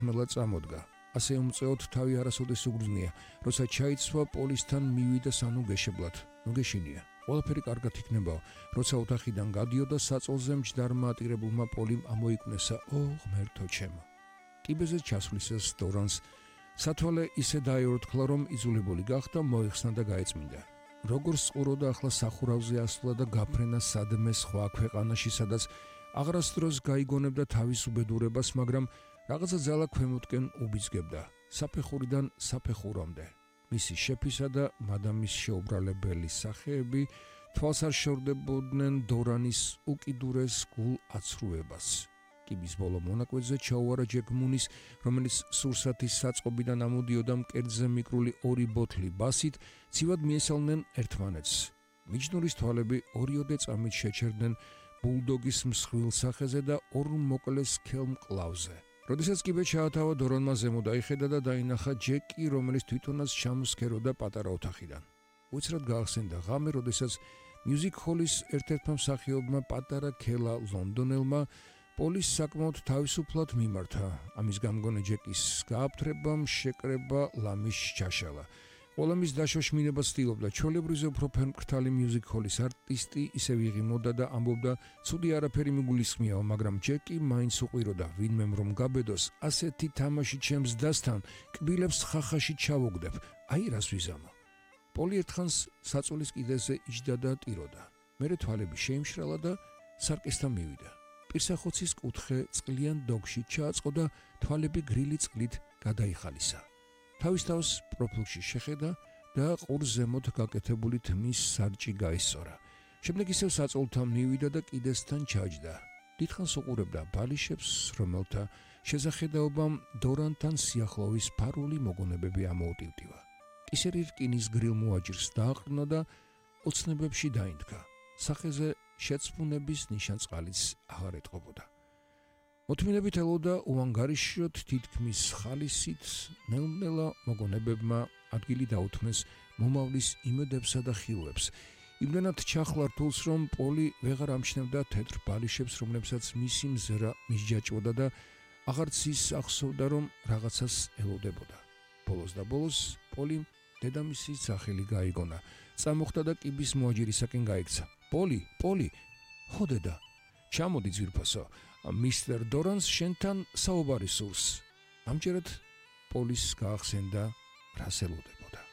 მელად წამოდგა. ასე უმწეოდ თავი არასოდეს უგრძნია, როცა ჩაიცვა პოლისთან მივიდა სანუ გეშებლად. ნუ გეშინია. ყველაფერი კარგად იქნებაო. როცა ოთახიდან გადიოდა, საწოლზე მჯდარმა ატირებულმა პოლიმ ამოიკვნესა, ღმერთო ჩემო. კიბეზე ჩასვლისას დორანს სათვალე ისე დაეორთქლა, რომ იძულებული გახდა მოეხსნა და გაეწმინდა. როგორც ყუროდა ახლა სახურავზე ასვლა და გაფრენა სადმე სხვა ქვეყანაში, სადაც აღრასდროს გაიგონებდა თავის უბედურებას, მაგრამ რაღაცა ძალა ქვემოთკენ უბიძგებდა, საფეხურიდან საფეხურამდე. მისი შეფისა და მადამის შეუბრალებელი სახეები თვალს არ შორდებოდნენ დორანის უკიდურეს გულ აცრუებას. კიბის ბოლო მონაკვეთზე ჩაუარა ჯეკ მუნის, რომელიც სურსათის საწყობიდან ამოდიოდა მკერდზე მიკრული ორი ბოთლი ბასით, ცივად მიესალნენ ერთმანეთს. მიჯნურის თვალები ორიოდე წამით შეჩერდნენ ბულდოგის მსხვილ სახეზე და ორ მოკლე სქელ მკლავზე. როდესაც კიბე ჩაათავა, დორანმა ზემო დაიხედა და დაინახა ჯეკი, რომელიც თვითონაც ჩამოსქეროდა პატარა ოთახიდან. უცრად გაახსენდა ღამე, როდესაც მიუზიკ ჰოლის ერთ-ერთმა მსახიობმა პატარა ქელა ლონდონელმა პოლის საკმაოდ თავისუფლად მიმართა. ამის გამგონე ჯეკის გააფთრება, შეკრება, ლამის ჩაშალა. ყველამის დაშოშმინებას ცდილობდა. ჩვეულებრივზე უფრო ფერმკრთალი მიუზიკ ჰოლის არტისტი ისევ იღიმოდა და ამბობდა, ცუდი არაფერი მიგულისხმიაო, მაგრამ ჯეკი მაინც უყვიროდა, ვინმემ რომ გაბედოს, ასეთი თამაში ჩემს დასთან, კბილებს ხახაში ჩავოგდებ. აი რას ვიზამო. პოლი ერთხანს საწოლის კიდეზე იჯდა და ტიროდა. მერე თვალები შეიმშრალა და სარკესთან მივიდა. პირსახოცის კუთხე წყლიან დოგში ჩააწყო და თვალები გრილი წყლით გადაიხალისა. თავის თავს პროფილში შეხედა და ყურს ზემოთ გაკეთებული თმის სარჭი გაისწორა. შემდეგ ისევ საწოლთან მივიდა და კიდესთან ჩაჯდა. დიდხანს უყურებდა ბალიშებს, რომელთა შესახედაობამ დორანთან სიახლოვის ფარული მოგონებები ამოუტივტივა. კისერი რკინის გრილ მოაჯირს დააყრნა და ოცნებებში დაინდგა. სახეზე შეცფუნების ნიშანწყალიც აღარ ეტყობოდა. მოთმინებით ელოდა უანგარიშოთ თითქმის ხალისით, ნელ-ნელა მოგონებებმა ადგილი დაუთმეს მომავლის იმედებსა და ხილვებს. იმდენად ჩახლა რთულს, რომ პოლი ვეღარ ამჩნევდა თეთრ ბალიშებს, რომლებსაც მისი მზრა მისჯაჭვოდა და აღარც ის ახსოვდა, რომ რაღაცას ელოდებოდა. ბოლოს და ბოლოს პოლიმ დედამისის სახელი გაიგონა. წამოხდა და კიბის მოაჯირისაკენ გაიქცა. პოლი, ხო დედა, ჩამოდი ძვირფასო, მისტერ დორანს შენთან საუბარი სურს. ამჯერად პოლის გაახსენდა, რას ელოდებოდა.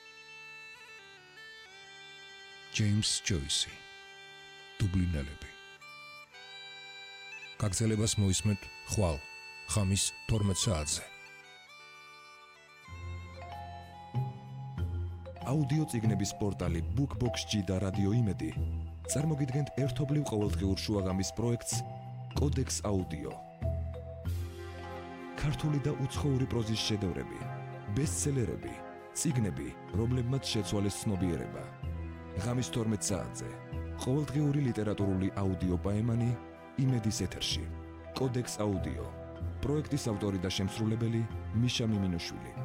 ჯეიმს ჯოისი, დუბლინელები. გაგრძელებას მოისმენთ ხვალ, ხამის 12 საათზე. აუდიო წიგნების პორტალი BookBox-G და რადიო იმედი წარმოგიდგენთ ერთობლივ ყოველდღიურ შუაღამის პროექტს კოდექს აუდიო. ქართული და უცხოური პროზის შედევრები, ბესტსელერები, წიგნები, რომლებმაც შეცვალეს ცნობიერება. ღამის 12 საათზე ყოველდღიური ლიტერატურული აუდიო პაემანი იმედის ეთერში. კოდექს აუდიო. პროექტის ავტორი და შემსრულებელი მიშა მიმინოშვილი.